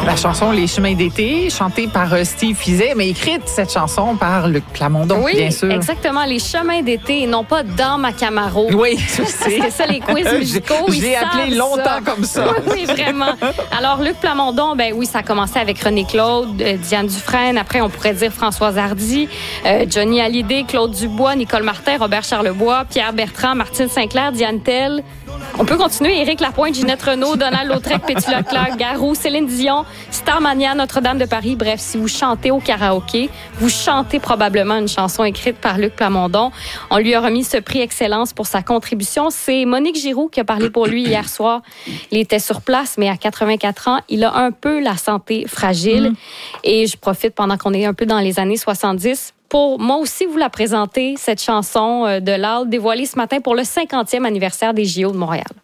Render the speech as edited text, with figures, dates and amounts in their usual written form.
La chanson Les chemins d'été, chantée par Steve Fizet, mais écrite, cette chanson, par Luc Plamondon, oui, bien sûr. Exactement. Les chemins d'été et non pas dans ma Camaro. Oui, je sais. C'est ça, les quiz musicaux. J'ai appelé longtemps comme ça. Oui, vraiment. Alors, Luc Plamondon, ben oui, ça a commencé avec René Claude, Diane Dufresne. Après, on pourrait dire Françoise Hardy, Johnny Hallyday, Claude Dubois, Nicole Martin, Robert Charlebois, Pierre Bertrand, Martine Sinclair, Diane Tell. On peut continuer. Éric Lapointe, Ginette Renault, Donald Lautrec, Pétula Clark, Garou, Céline Dion, Starmania, Notre-Dame de Paris. Bref, si vous chantez au karaoké, vous chantez probablement une chanson écrite par Luc Plamondon. On lui a remis ce prix Excellence pour sa contribution. C'est Monique Giroux qui a parlé pour lui hier soir. Il était sur place, mais à 84 ans, il a un peu la santé fragile. Et je profite pendant qu'on est un peu dans les années 70 pour moi aussi vous la présenter, cette chanson de Lal, dévoilée ce matin pour le 50e anniversaire des JO de Montréal.